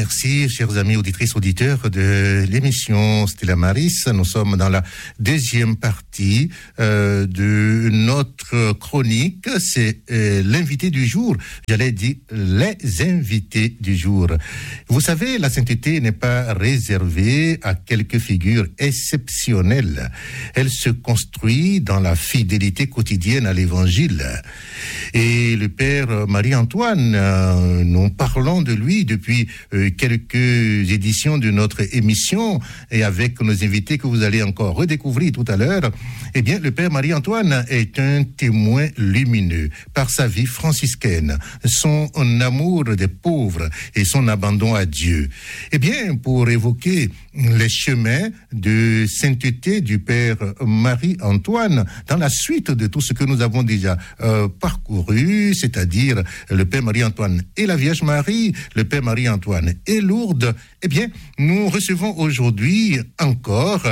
merci, chers amis auditrices, auditeurs de l'émission Stella Maris. Nous sommes dans la deuxième partie de notre chronique. C'est l'invité du jour. J'allais dire les invités du jour. Vous savez, la sainteté n'est pas réservée à quelques figures exceptionnelles. Elle se construit dans la fidélité quotidienne à l'Évangile. Et le Père Marie-Antoine, nous parlons de lui depuis quelques éditions de notre émission et avec nos invités que vous allez encore redécouvrir tout à l'heure. Eh bien, le Père Marie-Antoine est un témoin lumineux par sa vie franciscaine, son amour des pauvres et son abandon à Dieu. Eh bien, pour évoquer les chemins de sainteté du Père Marie-Antoine, dans la suite de tout ce que nous avons déjà parcouru, c'est-à-dire le Père Marie-Antoine et la Vierge Marie, le Père Marie-Antoine et Lourdes, eh bien, nous recevons aujourd'hui encore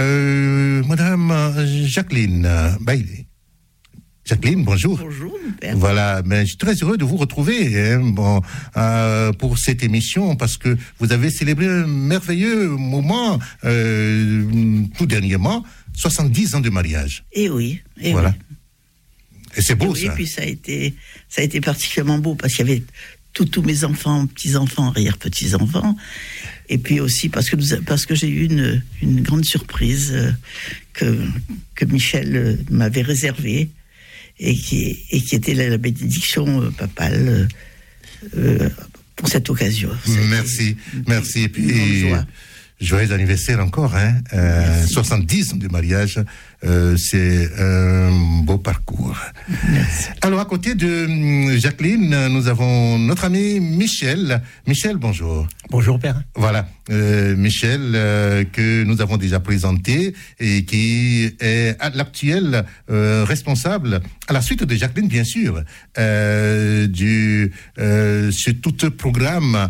Madame Jacqueline Bailey. Jacqueline, bonjour. Bonjour, mon père. Voilà, mais je suis très heureux de vous retrouver pour cette émission parce que vous avez célébré un merveilleux moment tout dernièrement, 70 ans de mariage. Et oui. Voilà. Et c'est beau, et oui, ça. Et puis ça a été particulièrement beau parce qu'il y avait tous mes enfants, petits-enfants, arrière-petits-enfants. Et puis aussi parce que j'ai eu une grande surprise que Michel m'avait réservée et qui était la bénédiction papale pour cette occasion. Merci. Et puis, joyeux anniversaire encore, 70 ans de mariage, c'est un beau parcours. Merci. Alors, à côté de Jacqueline, nous avons notre ami Michel. Michel, bonjour. Bonjour, père. Voilà, Michel, que nous avons déjà présenté et qui est l'actuel responsable, à la suite de Jacqueline, bien sûr, sur tout programme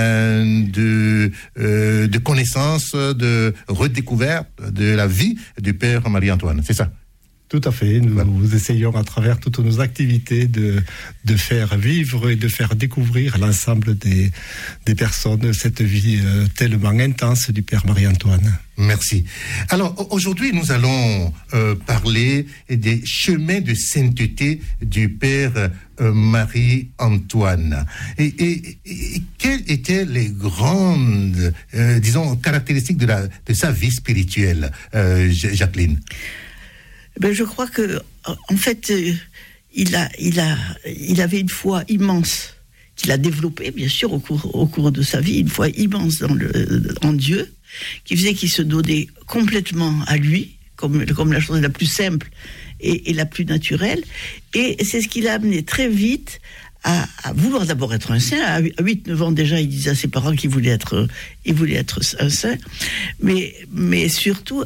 de connaissance, de redécouverte de la vie du Père Marie-Antoine. C'est ça? Tout à fait. Nous essayons à travers toutes nos activités de faire vivre et de faire découvrir l'ensemble des personnes cette vie tellement intense du Père Marie-Antoine. Merci. Alors, aujourd'hui, nous allons parler des chemins de sainteté du Père Marie-Antoine. Et quelles étaient les grandes, caractéristiques de sa vie spirituelle, Jacqueline? Je crois que, en fait, il avait une foi immense qu'il a développée, bien sûr, au cours de sa vie, une foi immense en Dieu, qui faisait qu'il se donnait complètement à lui, comme la chose la plus simple et la plus naturelle. Et c'est ce qui l'a amené très vite à vouloir d'abord être un saint. À 8-9 ans déjà, il disait à ses parents qu'il voulait être un saint, mais surtout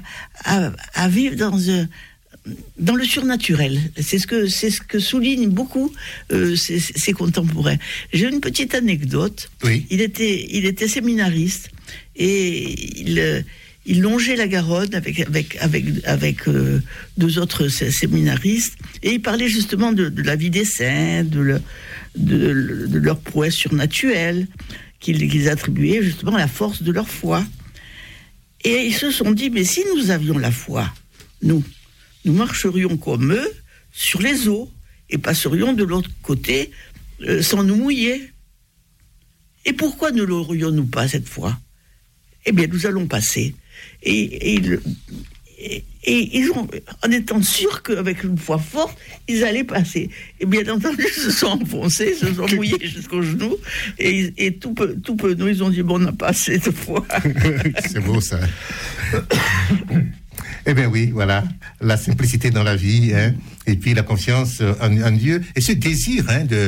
à vivre dans le surnaturel. C'est ce que soulignent beaucoup ses contemporains. J'ai une petite anecdote. Oui. Il était séminariste et il longeait la Garonne avec deux autres séminaristes et il parlait justement de la vie des saints, de leur prouesse surnaturelle qu'ils attribuaient justement à la force de leur foi. Et ils se sont dit, mais si nous avions la foi, nous marcherions comme eux sur les eaux et passerions de l'autre côté sans nous mouiller. Et pourquoi ne l'aurions-nous pas cette fois? Eh bien, nous allons passer. Et ils ont, en étant sûrs qu'avec une foi forte, ils allaient passer. Et bien entendu, ils se sont enfoncés, ils se sont mouillés jusqu'aux genoux. Et tout peu, nous, ils ont dit, bon, on n'a pas assez de foi. C'est beau, ça. Eh bien oui, voilà, la simplicité dans la vie, et puis la confiance en Dieu, et ce désir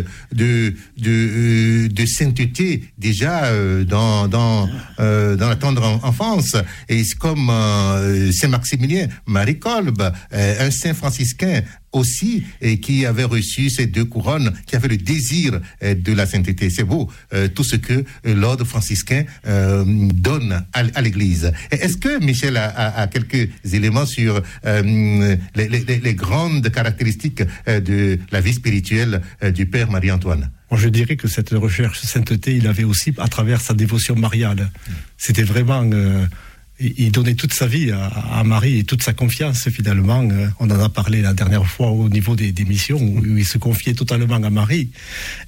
de sainteté déjà dans la tendre enfance. Et c'est comme Saint Maximilien, Marie Kolb, un saint franciscain aussi, et qui avait reçu ces 2 couronnes, qui avait le désir de la sainteté. C'est beau, tout ce que l'ordre franciscain donne à l'Église. Est-ce que Michel a quelques éléments sur les grandes caractéristiques de la vie spirituelle du Père Marie-Antoine? Moi, je dirais que cette recherche sainteté, il avait aussi à travers sa dévotion mariale. C'était vraiment... il donnait toute sa vie à Marie et toute sa confiance, finalement. On en a parlé la dernière fois au niveau des missions, où il se confiait totalement à Marie.